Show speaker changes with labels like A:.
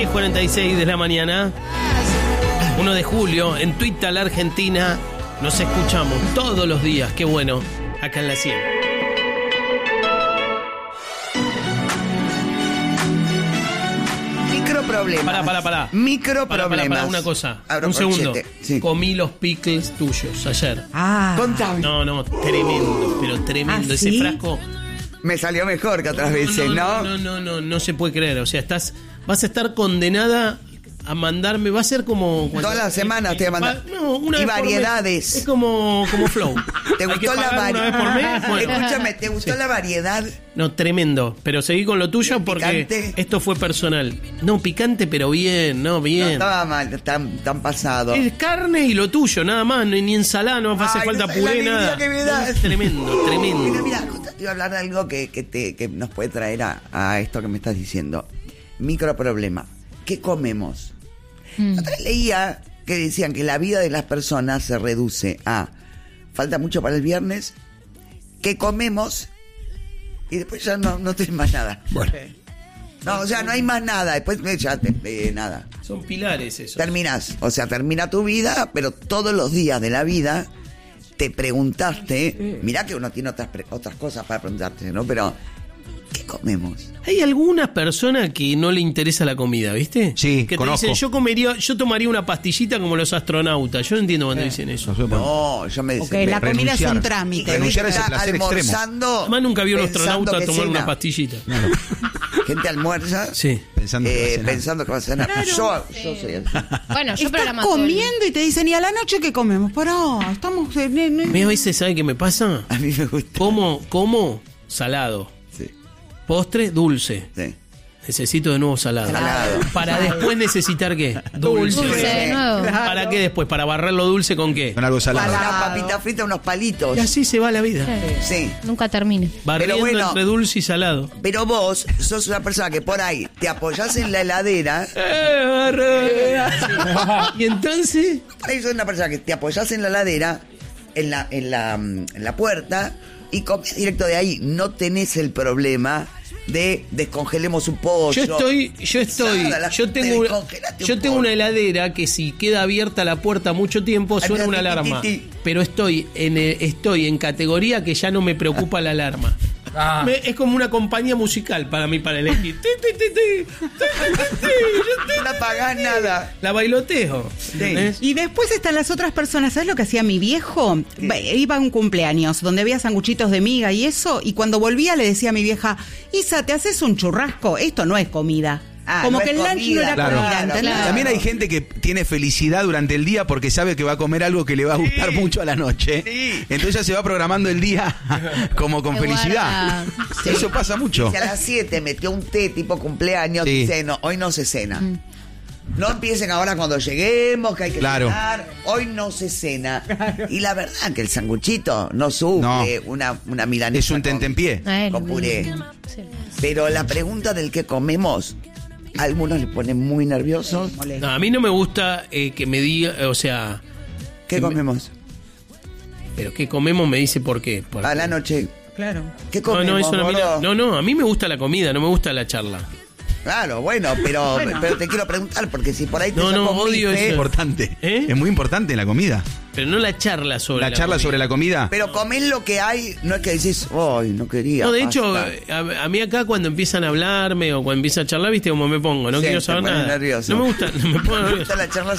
A: 6:46 de la mañana, 1 de julio, en Twitter, la Argentina. Nos escuchamos todos los días, qué bueno, acá en la 100.
B: Microproblemas.
A: Pará.
B: Microproblemas.
A: Para una cosa.
B: Abro
A: Un segundo.
B: Sí.
A: Comí los pickles tuyos ayer.
B: Contame.
A: No, tremendo, pero tremendo.
C: ¿Ah,
A: Ese
C: sí?
A: frasco.
B: Me salió mejor que otras veces, ¿no?
A: No se puede creer. O sea, vas a estar condenada a mandarme. Va a ser como.
B: Todas las semanas te voy a mandar.
A: No, una
B: y
A: vez por
B: variedades.
A: mes. Es como Flow.
B: ¿Te
A: Hay
B: gustó
A: que
B: la
A: pagar una vez por mes.
B: variedad?
A: Bueno.
B: Escúchame, ¿te gustó la variedad?
A: No, tremendo. Pero seguí con lo tuyo porque
B: ¿Picante?
A: esto fue personal. No, picante, pero bien,
B: No
A: bien.
B: estaba mal, tan pasado.
A: Es carne y lo tuyo, nada más. Ni ensalada, no hace
B: Ay,
A: falta
B: no sabes la
A: puré,
B: alegría
A: nada.
B: que me das.
A: Es tremendo.
B: Mira, justo te iba a hablar de algo que nos puede traer a esto que me estás diciendo. Microproblema. ¿Qué comemos? Otra vez leía que decían que la vida de las personas se reduce a falta mucho para el viernes, ¿qué comemos? Y después ya no tenés más nada.
D: Bueno.
B: No, o sea, no hay más nada. Después ya nada.
A: Son pilares esos.
B: Terminás. O sea, termina tu vida, pero todos los días de la vida te preguntaste. Mirá que uno tiene otras cosas para preguntarte, ¿no? Pero, ¿qué comemos?
A: Hay algunas personas que no le interesa la comida, ¿viste?
D: Sí,
A: que
D: conozco.
A: te dicen, yo tomaría una pastillita como los astronautas. Yo no entiendo cuando dicen eso.
B: No, yo me
C: Ok, la comida es un
D: Renunciar.
C: trámite.
D: Renunciar a ese
B: Está
D: placer extremo.
B: almorzando.
A: Además nunca vi a un
B: pensando
A: astronauta
B: que
A: tomar
B: cena.
A: una pastillita.
B: Gente almuerza.
A: Sí.
D: Pensando que va a cenar.
B: Pensando que va a cenar. Yo soy así.
E: Bueno, yo
C: Estás
E: programa todo el-
C: comiendo y te dicen, ¿y a la noche qué comemos? Pará, estamos...
A: A mí a veces, ¿sabe qué me pasa?
B: A mí me gusta.
A: Como salado.
B: Sí,
A: Postre, dulce.
B: sí.
A: Necesito de nuevo salado.
B: Salado.
A: Para después necesitar ¿qué? Dulce.
E: Dulce de nuevo.
A: ¿Para qué después? ¿Para barrerlo dulce con qué?
D: Con algo salado.
B: Una papita frita, unos palitos.
A: Y así se va la vida.
B: Sí.
E: Nunca termine.
A: Barriendo
B: Pero bueno.
A: entre dulce y salado.
B: Pero vos sos una persona que por ahí te apoyás en la heladera.
A: Y entonces...
B: Por ahí sos una persona que te apoyás en la heladera, en la puerta, y comes directo de ahí. No tenés el problema de descongelemos un pollo.
A: Yo tengo una heladera que si queda abierta la puerta mucho tiempo suena una alarma. Pero estoy en categoría que ya no me preocupa la alarma. Es como una compañía musical para mí, para elegir.
B: No apagás nada.
A: La bailoteo. ¿entendés?
C: Y después están las otras personas. ¿Sabes lo que hacía mi viejo? Iba a un cumpleaños donde había sanguchitos de miga y eso, y cuando volvía le decía a mi vieja, Isa, ¿te haces un churrasco? Esto no es comida. Como
B: no
C: que
B: es
C: el lunch no era
D: Claro.
C: comida, ¿entendés?
E: Claro.
D: También hay gente que tiene felicidad durante el día porque sabe que va a comer algo que le va a gustar mucho a la noche.
B: Sí.
D: Entonces ya se va programando el día como con
E: Se
D: felicidad.
E: guarda.
D: Sí. Eso pasa mucho.
B: Si a las 7 metió un té tipo cumpleaños,
D: Sí.
B: dice, no, hoy no se cena. No empiecen ahora cuando lleguemos, que hay que
D: Claro.
B: cenar. Hoy no se cena. Y la verdad que el sanguchito no sufre una milanesa
D: Es un tentempié.
B: con puré.
E: Sí.
B: Pero la pregunta del que comemos, a algunos les pone muy nerviosos.
A: No, a mí no me gusta que me diga, o sea,
B: ¿Qué comemos?
A: pero ¿qué comemos? Me dice por qué.
B: A la noche.
C: Claro.
B: ¿Qué
A: No,
B: comemos?
A: eso
B: gordo?
A: a mí me gusta la comida, no me gusta la charla.
B: Claro, bueno, pero te quiero preguntar, porque si por ahí te
A: No,
B: saco un
A: odio
B: bife,
A: eso.
D: Importante.
A: ¿Eh?
D: Es muy importante en la comida.
A: Pero no la charla sobre
D: La charla
A: comida.
D: sobre la comida.
B: pero comés lo que hay, no es que decís, ay, no quería.
A: No, de hecho,
B: basta".
A: a mí acá cuando empiezan a hablarme o cuando empiezan a charlar, viste cómo me pongo, no
B: Sí,
A: quiero
B: te
A: saber
B: pones
A: nada.
B: nervioso.
A: No me gusta, me pongo
B: Me
A: nervioso.
B: gusta la charla